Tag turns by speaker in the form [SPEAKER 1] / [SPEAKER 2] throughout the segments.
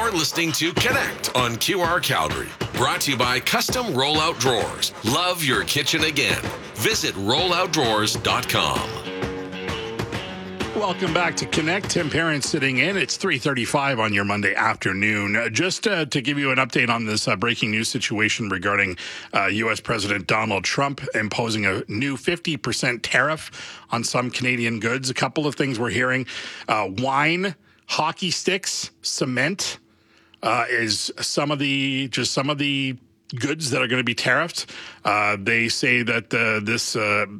[SPEAKER 1] You're listening to Connect on QR Calgary. Brought to you by Custom Rollout Drawers. Love your kitchen again. Visit rolloutdrawers.com.
[SPEAKER 2] Welcome back to Connect. Tim Parent sitting in. It's 3:35 on your Monday afternoon. Just to give you an update on this breaking news situation regarding U.S. President Donald Trump imposing a new 50% tariff on some Canadian goods. A couple of things we're hearing. Wine, hockey sticks, cement is some of the goods that are going to be tariffed. They say that this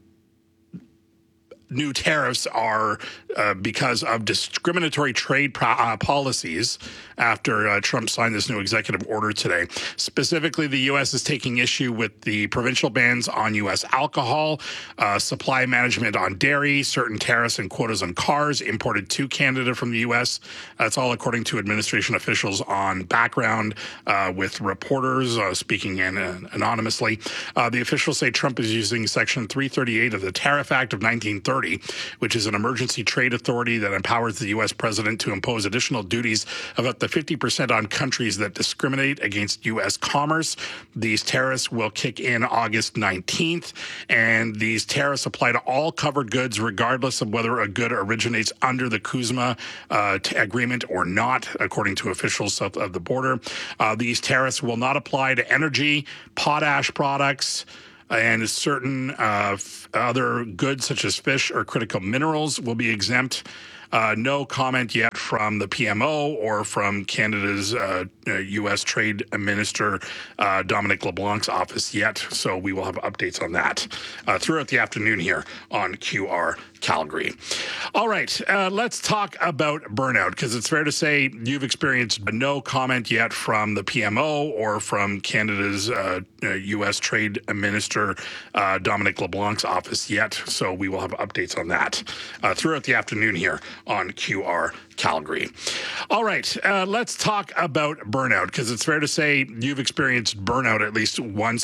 [SPEAKER 2] new tariffs are because of discriminatory trade policies after Trump signed this new executive order today. Specifically, the U.S. is taking issue with the provincial bans on U.S. alcohol, supply management on dairy, certain tariffs and quotas on cars imported to Canada from the U.S. That's all according to administration officials on background with reporters speaking anonymously. The officials say Trump is using Section 338 of the Tariff Act of 1930, which is an emergency trade authority that empowers the U.S. president to impose additional duties of up to 50% on countries that discriminate against U.S. commerce. These tariffs will kick in August 19th, and these tariffs apply to all covered goods regardless of whether a good originates under the CUSMA agreement or not, according to officials south of the border. These tariffs will not apply to energy, potash products, and certain other goods such as fish or critical minerals will be exempt. No comment yet from the PMO or from Canada's U.S. Trade Minister Dominic LeBlanc's office yet, so we will have updates on that throughout the afternoon here on QR Calgary. All right, let's talk about burnout, because it's fair to say you've experienced no comment yet from the PMO or from Canada's U.S. Trade Minister Dominic LeBlanc's office yet, so we will have updates on that throughout the afternoon here on QR Calgary. All right, let's talk about burnout, because it's fair to say you've experienced burnout at least once